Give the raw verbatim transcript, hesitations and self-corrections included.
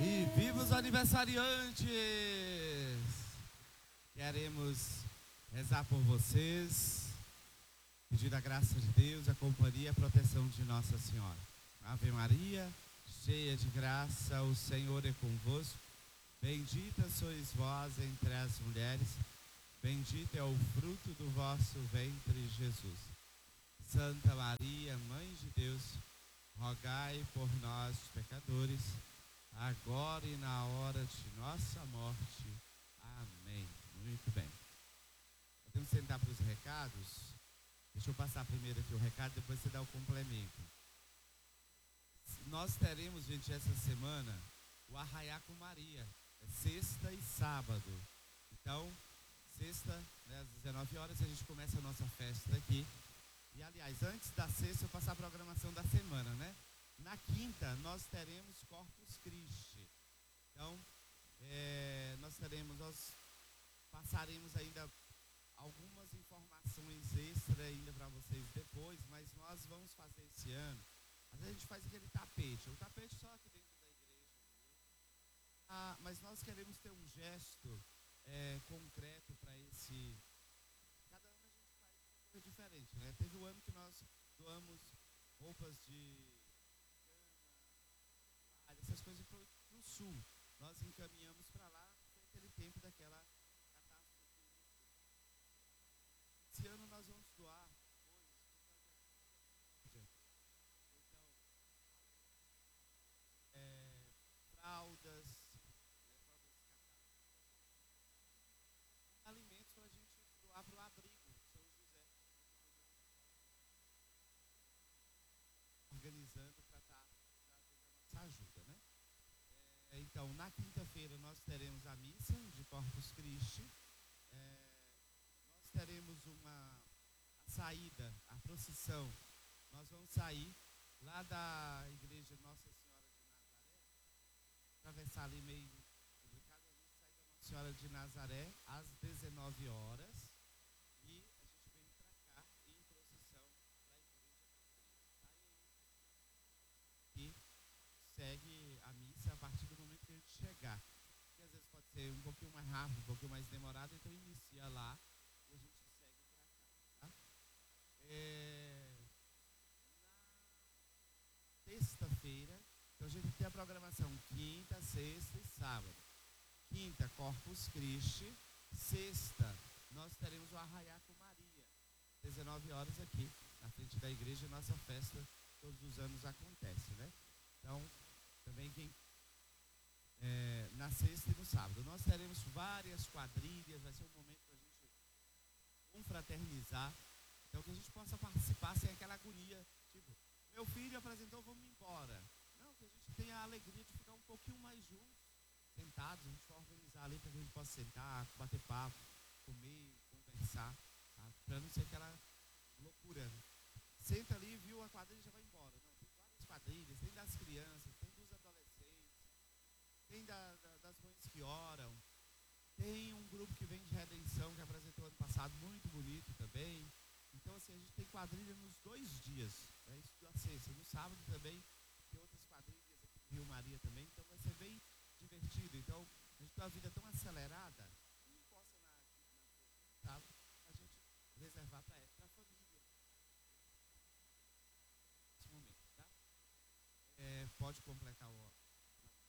E viva os aniversariantes! Queremos rezar por vocês, pedir a graça de Deus, a companhia e a proteção de Nossa Senhora. Ave Maria, cheia de graça, o Senhor é convosco. Bendita sois vós entre as mulheres, bendito é o fruto do vosso ventre, Jesus. Santa Maria, Mãe de Deus, rogai por nós, pecadores, agora e na hora de nossa morte. Amém. Muito bem. Podemos sentar para os recados? Deixa eu passar primeiro aqui o recado, depois você dá o complemento. Nós teremos, gente, essa semana, o Arraiá com Maria. É sexta e sábado. Então, sexta, né, às dezenove horas, a gente começa a nossa festa aqui. E, aliás, antes da sexta, eu passar a programação da semana, né? Na quinta, nós teremos Corpus Christi. Então, é, nós teremos, nós passaremos ainda algumas informações extra ainda para vocês depois, mas nós vamos fazer esse ano. Às vezes a gente faz aquele tapete, o tapete só aqui dentro da igreja. Ah, mas nós queremos ter um gesto é, concreto para esse. Cada ano a gente faz uma coisa diferente, né? Teve o ano que nós doamos roupas de cama, essas coisas para o sul. Nós encaminhamos para lá, foi aquele tempo daquela catástrofe. Esse ano nós vamos doar coisas, então, é, fraldas, alimentos para a gente doar para o abrigo São José, organizando para estar trazendo a nossa ajuda, né? É, então, na quinta-feira nós teremos a missa de Corpus Christi, é, nós teremos uma a saída, a procissão, nós vamos sair lá da igreja Nossa Senhora de Nazaré, atravessar ali meio complicado, a gente sai da Nossa Senhora de Nazaré às dezenove horas e a gente vem para cá em procissão para a igreja e segue a missa a partir do momento que a gente chegar. Porque às vezes pode ser um pouquinho mais rápido, um pouquinho mais demorado, então inicia lá e a gente segue para cá, tá? É, na sexta-feira, então a gente tem a programação quinta, sexta e sábado. Quinta, Corpus Christi. Sexta, nós teremos o Arraiá com Maria. dezenove horas aqui, na frente da igreja, nossa festa todos os anos acontece, né? Então, também quem é, na sexta e no sábado. Nós teremos várias quadrilhas, vai ser um momento para a gente confraternizar. Então, que a gente possa participar sem aquela agonia, tipo, meu filho apresentou, vamos embora. Não, que a gente tenha a alegria de ficar um pouquinho mais juntos, sentados, a gente vai organizar ali para que a gente possa sentar, bater papo, comer, conversar, tá? Para não ser aquela loucura. Senta ali, viu a quadrilha e já vai embora. Não, tem várias quadrilhas, tem das crianças, tem dos adolescentes, tem da, da, das mães que oram, tem um grupo que vem de redenção que apresentou ano passado, muito bonito também. Então, assim, a gente tem quadrilha nos dois dias, né? Isso da sexta. No sábado também tem outras quadrilhas aqui no Rio Maria também, então vai ser bem divertido. Então, a gente tem uma vida tão acelerada, não possa na, na sábado a gente reservar para a família. Nesse momento, tá? É, pode completar o